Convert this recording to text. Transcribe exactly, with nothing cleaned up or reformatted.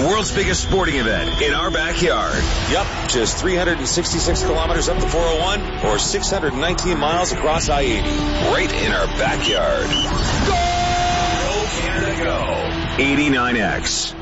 The world's biggest sporting event in our backyard. Yup, just three hundred sixty-six kilometers up the four oh one or six hundred nineteen miles across I eighty. Right in our backyard. Go! Go Canada, go! eighty-nine X.